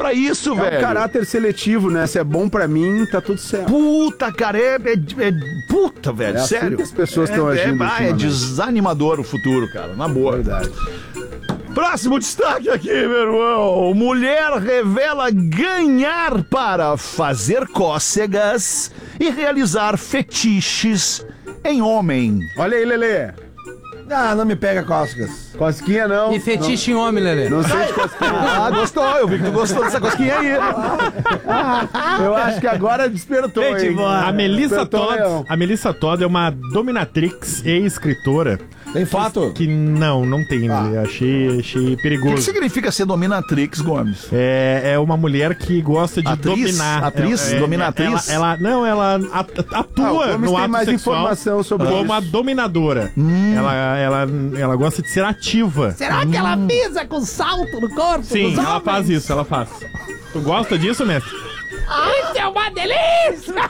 pra isso, velho. É um caráter seletivo, né? Se é bom pra mim, tá tudo certo. Puta, cara, puta, velho, assim sério. que as pessoas estão agindo. É desanimador o futuro, cara, na boa. Verdade. Próximo destaque aqui, meu irmão. Mulher revela ganhar para fazer cócegas e realizar fetiches em homem. Olha aí, Lelê. Ah, não me pega cócegas. Cosquinha não. E fetiche em homem, Lelê. Não sei de cosquinha. Ah, gostou. Eu vi que tu gostou dessa cosquinha aí. Eu acho que agora despertou, Gente, hein? a Melissa Despertou, Todd, Leão. a Melissa Todd é uma dominatrix e escritora. Tem fato? Que não tem. Achei O perigoso. que significa ser dominatrix, Gomes? É uma mulher que gosta de dominar. Dominatriz? Ela atua o Gomes no tem ato mais sexual informação sobre como isso. uma dominadora. Ela gosta de ser ativa. Será que ela pisa com salto no corpo? Sim, dos ela homens? faz isso, ela faz. Tu gosta disso, mestre? Isso é uma delícia!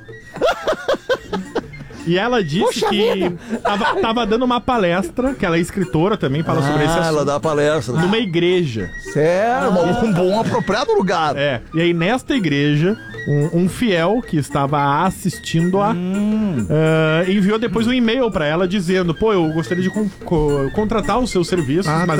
E ela disse que tava dando uma palestra, que ela é escritora também, fala sobre esse assunto. Ela dá palestra. Numa igreja. Sério, um bom apropriado lugar. E aí nesta igreja, um fiel que estava assistindo enviou depois um e-mail pra ela dizendo: pô, eu gostaria de contratar os seus serviços, mas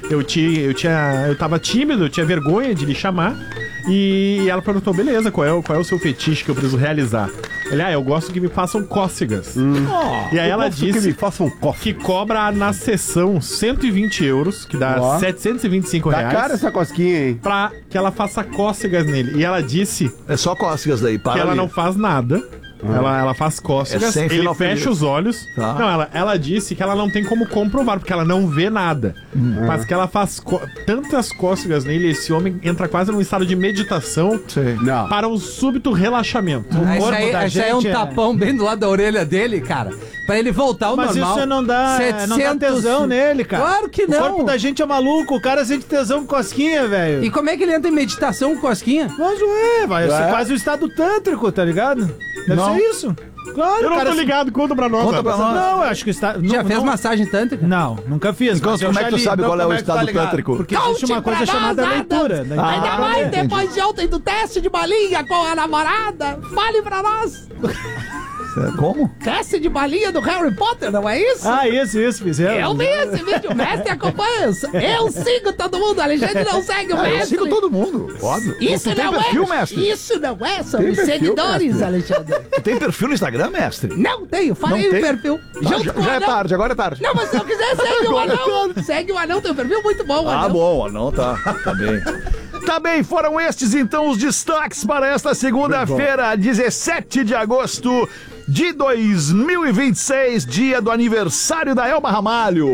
eu tava tímido, eu tinha vergonha de lhe chamar. E ela perguntou: beleza, qual é o seu fetiche que eu preciso realizar? Ele: eu gosto que me façam cócegas. E aí ela disse que me façam que cobra na sessão 120 euros, que dá 725 Tá reais. cara essa cosquinha, hein? Pra que ela faça cócegas nele. E ela disse É só cócegas daí, para que ela ali. não faz nada. Ela faz cócegas, É sem ele final fecha feliz. os olhos. Tá. Não, ela disse que ela não tem como comprovar, porque ela não vê nada. Mas que ela faz tantas cócegas nele, esse homem entra quase num estado de meditação Não. para um súbito relaxamento. Isso aí é um tapão bem do lado da orelha dele, cara. Pra ele voltar ao Mas normal. isso não dá tesão nele, cara. Claro que não. O corpo da gente é maluco, o cara sente tesão com cosquinha, velho. E como é que ele entra em meditação com cosquinha? Mas vai ser quase o estado tântrico, tá ligado? Deve ser isso. Claro, Eu não cara. tô ligado, conta pra nós. Conta pra nós. Não, eu acho que está. Já fez massagem tântrica? Não, nunca fiz. Então, mas eu como é já que tu li. sabe Então, qual é o como que tu tá estado ligado? tântrico? Porque existe uma coisa chamada leitura. Né? Ainda mais entendi. depois de ontem do teste de balinha com a namorada. Fale pra nós. Como? Teste de balinha do Harry Potter, não é isso? Ah, isso, fizeram. Eu vi esse vídeo, o mestre acompanha. Eu sigo todo mundo, o Alexandre não segue o Eu mestre. sigo todo mundo, óbvio. Isso Tu tem não perfil, é, mestre? isso não é, são Tem os perfil, seguidores, mestre? Alexandre. Tu tem perfil no Instagram, mestre? Não tenho, falei Não o tem? perfil. Junto com o Já é anão. tarde, agora é tarde. Não, mas se eu quiser, segue o Agora é anão. Segue o anão, tem um perfil muito bom, o Ah, anão. bom, não tá bem. Tá bem, foram estes então os destaques para esta segunda-feira, 17 de agosto de 2026, dia do aniversário da Elba Ramalho.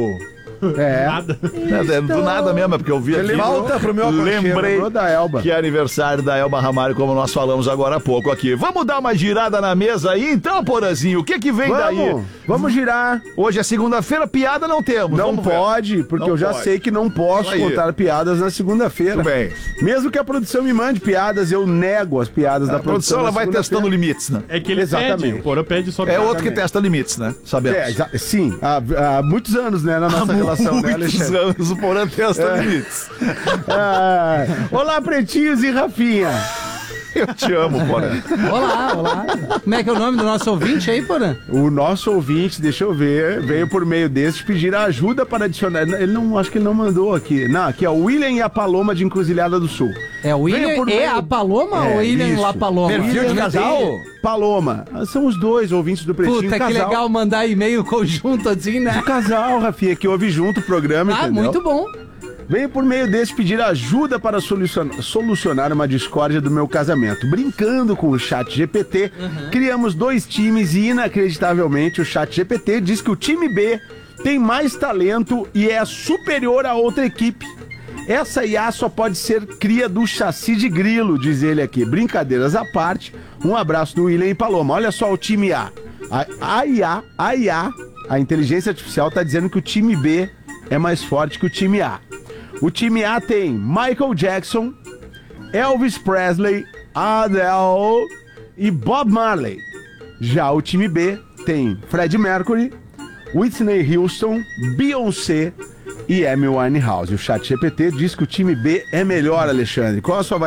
Do nada mesmo, é porque eu vi aqui. Volta pro meu aconchego. Lembrei Lembrou da Elba. que é aniversário da Elba Ramalho, como nós falamos agora há pouco aqui. Vamos dar uma girada na mesa aí, então, Porazinho? O que que vem daí? Vamos girar. Hoje é segunda-feira, piada não temos. Não Vamos ver. pode, porque Não eu já pode. sei que não posso Aí. contar piadas na segunda-feira. Tudo bem. Mesmo que a produção me mande piadas, eu nego as piadas da A produção ela na vai segunda-feira. testando limites, né? É que ele Exatamente. pede, o Porã pede só É outro que testa limites, né? Sabemos. Sim, há muitos anos, né, na nossa relação, né, Muitos Alexandre? anos o Porã testa limites. Olá, pretinhos e Rafinha. Eu te amo, Porã. Olá. Como é que é o nome do nosso ouvinte aí, Porã? O nosso ouvinte, deixa eu ver, veio por meio desses pedir ajuda para adicionar. Ele não, acho que ele não mandou aqui. Não, aqui é o William e a Paloma de Encruzilhada do Sul. É o Veio William por e meio- a Paloma ou William e isso. La Paloma? Perfil de casal? Paloma. São os dois ouvintes do Pretinho. Puta, que casal. legal mandar e-mail conjunto assim, né? O casal, Rafinha, que ouve junto o programa, Ah, entendeu? muito bom. Veio por meio desse pedir ajuda para solucionar uma discórdia do meu casamento. Brincando com o chat GPT, criamos 2 times e, inacreditavelmente, o chat GPT diz que o time B tem mais talento e é superior a outra equipe. Essa IA só pode ser cria do chassi de grilo, diz ele aqui. Brincadeiras à parte, um abraço do William e Paloma. Olha só o time A. A IA, a inteligência artificial, está dizendo que o time B é mais forte que o time A. O time A tem Michael Jackson, Elvis Presley, Adele e Bob Marley. Já o time B tem Freddie Mercury, Whitney Houston, Beyoncé e Amy Winehouse. O chat GPT diz que o time B é melhor, Alexandre. Qual a sua